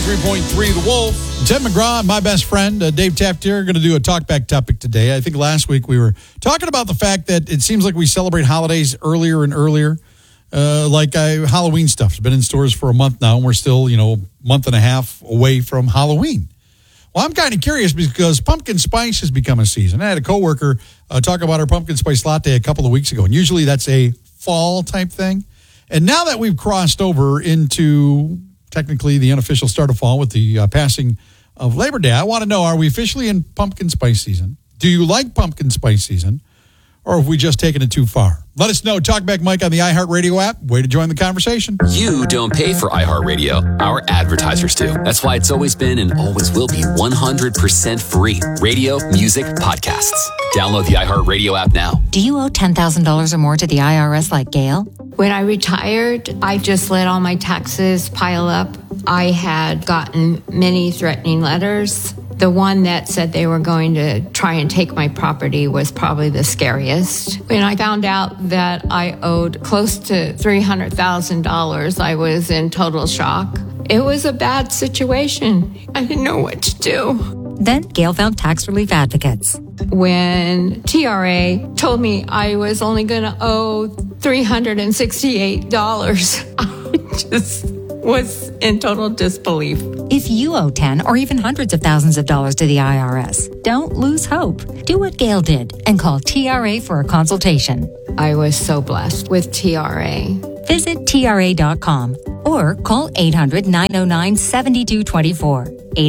93.3 The Wolf. Ted McGraw, my best friend, Dave Taft here, are going to do a talkback topic today. I think last week we were talking about the fact that it seems like we celebrate holidays earlier and earlier. Halloween stuff has been in stores for a month now, and we're still, month and a half away from Halloween. Well, I'm kind of curious because pumpkin spice has become a season. I had a coworker talk about our pumpkin spice latte a couple of weeks ago, and usually that's a fall type thing. And now that we've crossed over into technically the unofficial start of fall with the passing of Labor Day, I want to know, are we officially in pumpkin spice season? Do you like pumpkin spice season? Or have we just taken it too far? Let us know. Talkback Mike on the iHeartRadio app. Way to join the conversation. You don't pay for iHeartRadio. Our advertisers do. That's why it's always been and always will be 100% free. Radio, music, podcasts. Download the iHeartRadio app now. Do you owe $10,000 or more to the IRS like Gail? When I retired, I just let all my taxes pile up. I had gotten many threatening letters. The one that said they were going to try and take my property was probably the scariest. When I found out that I owed close to $300,000, I was in total shock. It was a bad situation. I didn't know what to do. Then Gail found tax relief advocates. When TRA told me I was only going to owe $368, I just was in total disbelief. If you owe 10 or even hundreds of thousands of dollars to the IRS, don't lose hope. Do what Gail did and call TRA for a consultation. I was so blessed with TRA. Visit TRA.com or call 800-909-7224.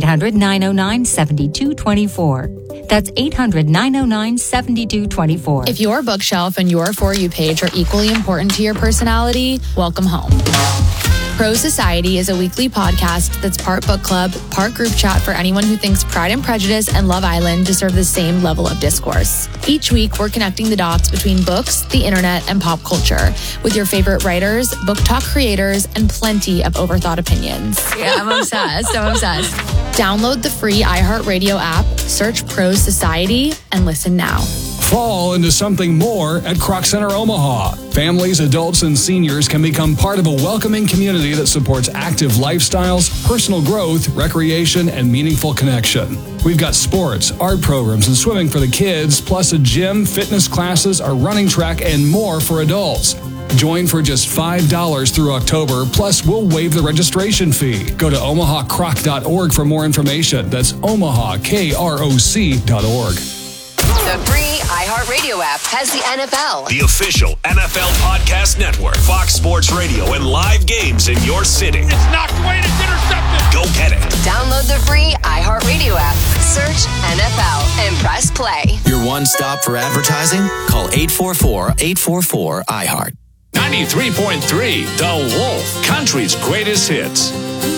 800-909-7224. That's 800-909-7224. If your bookshelf and your For You page are equally important to your personality, welcome home. Pro Society is a weekly podcast that's part book club, part group chat for anyone who thinks Pride and Prejudice and Love Island deserve the same level of discourse. Each week, we're connecting the dots between books, the internet, and pop culture with your favorite writers, book talk creators, and plenty of overthought opinions. Yeah, I'm obsessed. Download the free iHeartRadio app, search Pro Society, and listen now. Fall into something more at Croc Center Omaha. Families, adults, and seniors can become part of a welcoming community that supports active lifestyles, personal growth, recreation, and meaningful connection. We've got sports, art programs, and swimming for the kids, plus a gym, fitness classes, a running track, and more for adults. Join for just $5 through October, plus we'll waive the registration fee. Go to omahacroc.org for more information. That's omahakroc.org. The free iHeartRadio app has the NFL, the official NFL podcast network, Fox Sports Radio, and live games in your city. It's knocked away and it's intercepted. Go get it. Download the free iHeartRadio app, search NFL, and press play. Your one stop for advertising? Call 844-844-iHeart. 93.3 The Wolf, country's greatest hits.